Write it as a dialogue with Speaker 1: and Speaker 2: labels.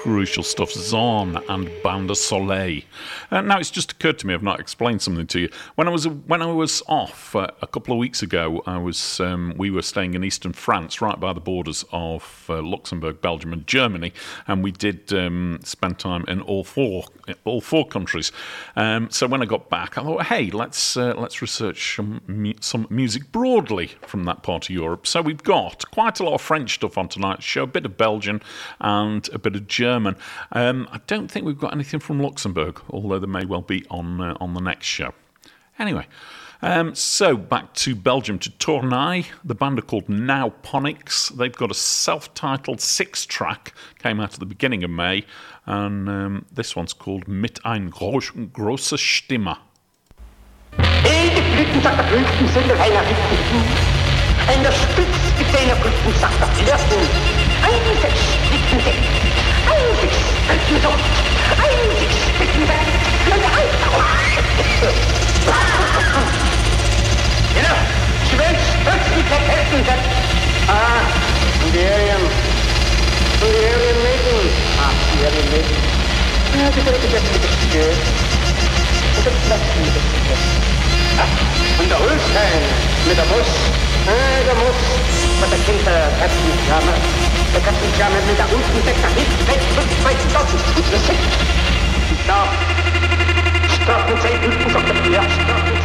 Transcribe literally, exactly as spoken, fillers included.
Speaker 1: crucial stuff, Zorn and Band of Soleil. Uh, now, it's just occurred to me, I've not explained something to you. When I was when I was off uh, a couple of weeks ago, I was um, we were staying in eastern France, right by the borders of uh, Luxembourg, Belgium, and Germany, and we did um, spend time in all four all four countries. Um, so when I got back, I thought, hey, let's uh, let's research some, mu- some music broadly from that part of Europe. So we've got quite a lot of French stuff on tonight's show, a bit of Belgian and a bit of German. Um, I don't think we've got anything from Luxembourg, although there may well be on uh, on the next show. Anyway, um, so back to Belgium, to Tournai. The band are called Nauponics. They've got a self-titled six-track, came out at the beginning of May, and um, this one's called Mit ein groß, große Stimme.
Speaker 2: Ede Blüten sagt der Blüten sind einer Blüten. Ein der Spitz mit seiner Blüten sagt der Flirten. Ein sechs Blüten weg. Ein sechs Blüten so. Ein sechs Blüten weg. Und ein Ja, Schwelz, plötzlich vergessen wird. Ah, und die Arien. Und die Arien Mädchen. Ah, die Arien Mädchen. Ja, die wird jetzt mit der Stück. Und das bleibt mit der Stück. Und der Holstein mit der Muss, äh, der Muss, was der Kind der Katzenschame, der Katzenschame mit der unten weg, nach hinten weg, fünf, zweitausend, das ist da. Strafen, zwei Blüten, sagt der Bier, Strafen.